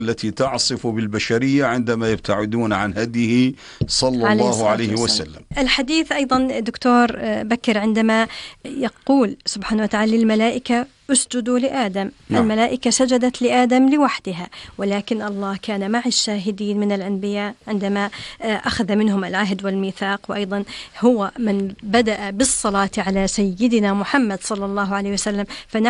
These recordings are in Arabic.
التي تعصف بالبشرية عندما يبتعدون عن هديه صلى الله عليه وسلم. الحديث أيضا دكتور بكر عندما يقول سبحانه وتعالى للملائكة اسجدوا لآدم، نعم. الملائكة سجدت لآدم لوحدها، ولكن الله كان مع الشاهدين من الأنبياء عندما أخذ منهم العهد والميثاق، وأيضا هو من بدأ بالصلاة على سيدنا محمد صلى الله عليه وسلم،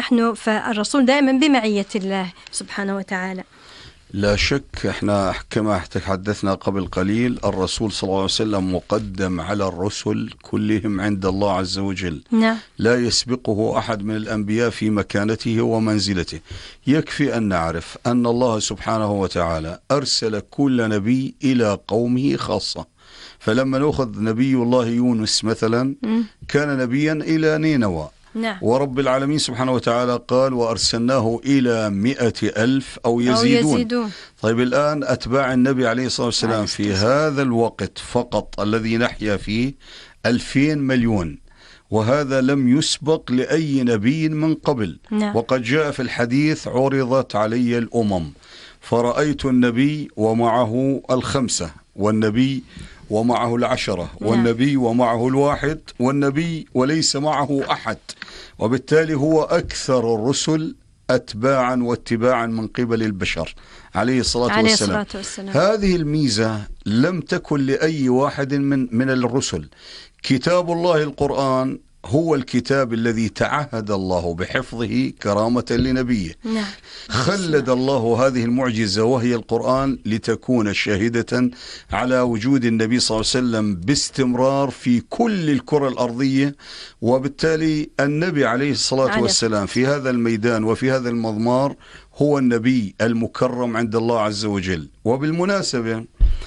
فالرسول دائما بمعية الله سبحانه وتعالى. لا شك، احنا كما تحدثنا قبل قليل الرسول صلى الله عليه وسلم مقدم على الرسل كلهم عند الله عز وجل، نعم. لا يسبقه أحد من الأنبياء في مكانته ومنزلته. يكفي أن نعرف أن الله سبحانه وتعالى أرسل كل نبي إلى قومه خاصة. فلما نأخذ نبي الله يونس مثلا كان نبيا إلى نينوى، نعم. ورب العالمين سبحانه وتعالى قال وأرسلناه إلى 100,000 أو يزيدون. طيب الآن أتباع النبي عليه الصلاة والسلام في هذا الوقت فقط الذي نحيا فيه 2000 مليون، وهذا لم يسبق لأي نبي من قبل، نعم. وقد جاء في الحديث عرضت علي الأمم فرأيت النبي ومعه 5، والنبي ومعه 10، والنبي ومعه 1، والنبي وليس معه أحد، وبالتالي هو أكثر الرسل أتباعا واتباعا من قبل البشر عليه الصلاة والسلام. هذه الميزة لم تكن لأي واحد من الرسل. كتاب الله القرآن هو الكتاب الذي تعهد الله بحفظه كرامة لنبيه، نعم. خلد الله هذه المعجزة وهي القرآن لتكون شاهدة على وجود النبي صلى الله عليه وسلم باستمرار في كل الكرة الأرضية. وبالتالي النبي عليه الصلاة والسلام في هذا الميدان وفي هذا المضمار هو النبي المكرم عند الله عز وجل. وبالمناسبة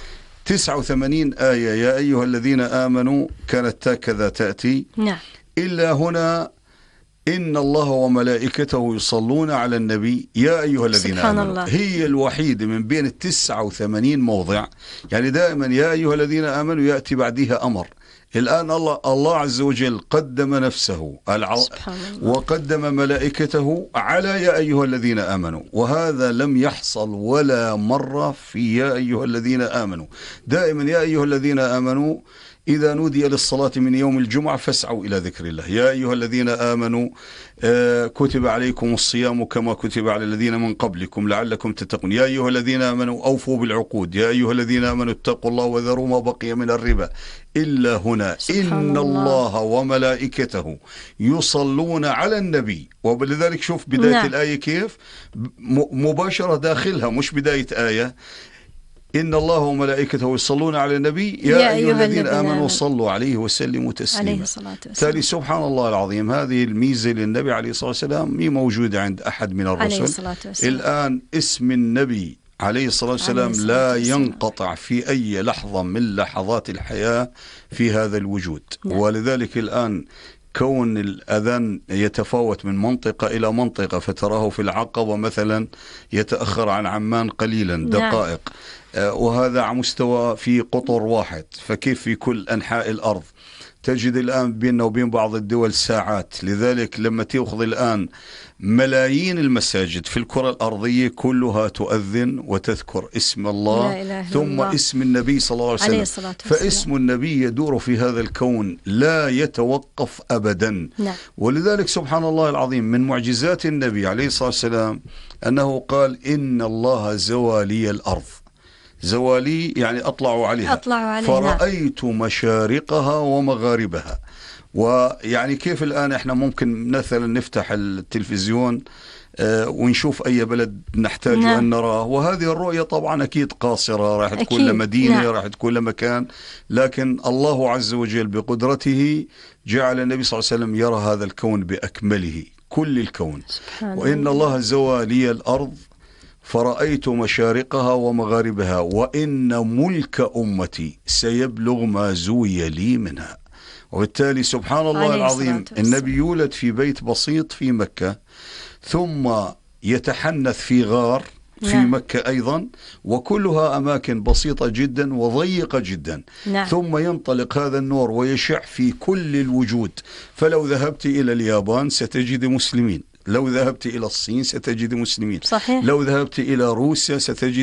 89 آية يا أيها الذين آمنوا كانت هكذا تأتي، نعم. إلا هنا إن الله وملائكته يصلون على النبي يا أيها الذين آمنوا، الله. هي الوحيدة من بين 89 موضع، يعني دائما يا أيها الذين آمنوا يأتي بعدها أمر. الآن الله عز وجل قدم نفسه وقدم ملائكته على يا أيها الذين آمنوا، وهذا لم يحصل ولا مرة في يا أيها الذين آمنوا. دائما يا أيها الذين آمنوا إذا نودي للصلاة من يوم الجمعة فاسعوا إلى ذكر الله. يا أيها الذين آمنوا كتب عليكم الصيام كما كتب على الذين من قبلكم لعلكم تتقون. يا أيها الذين آمنوا أوفوا بالعقود. يا أيها الذين آمنوا اتقوا الله وذروا ما بقي من الربا. إلا هنا إن الله وملائكته يصلون على النبي. ولذلك شوف بداية الآية كيف مباشرة داخلها، مش بداية آية. إن الله وملائكته يصلون على النبي يا أيها الذين آمنوا صلوا عليه وسلموا تسليما. تالي سبحان الله العظيم، هذه الميزة للنبي عليه الصلاة والسلام مي موجودة عند أحد من الرسل. الآن اسم النبي عليه الصلاة والسلام لا ينقطع في أي لحظة من لحظات الحياة في هذا الوجود. ولذلك الآن كون الأذان يتفاوت من منطقة إلى منطقة، فتراه في العقبة مثلا يتأخر عن عمان قليلا دقائق، وهذا على مستوى في قطر واحد، فكيف في كل أنحاء الأرض؟ تجد الآن بيننا وبين بعض الدول ساعات. لذلك لما تأخذ الآن ملايين المساجد في الكرة الأرضية كلها تؤذن وتذكر اسم الله ثم اسم النبي صلى الله عليه وسلم، فاسم النبي يدور في هذا الكون لا يتوقف أبدا. ولذلك سبحان الله العظيم من معجزات النبي عليه الصلاة والسلام أنه قال إن الله زوالي الأرض. زوالي يعني أطلع عليها فرأيت مشارقها ومغاربها. ويعني كيف الآن إحنا ممكن مثلا نفتح التلفزيون ونشوف أي بلد نحتاج أن نراه، وهذه الرؤية طبعا أكيد قاصرة، راح تكون لمدينة راح تكون لمكان، لكن الله عز وجل بقدرته جعل النبي صلى الله عليه وسلم يرى هذا الكون بأكمله، كل الكون. وإن الله زوالي الأرض فرأيت مشارقها ومغاربها وإن ملك أمتي سيبلغ ما زوي لي منها. وبالتالي سبحان الله العظيم النبي يولد في بيت بسيط في مكة، ثم يتحنث في غار في مكة أيضا، وكلها أماكن بسيطة جدا وضيقة جدا. ثم ينطلق هذا النور ويشع في كل الوجود. فلو ذهبت إلى اليابان ستجد مسلمين، لو ذهبت إلى الصين ستجد مسلمين، صحيح. لو ذهبت إلى روسيا ستجد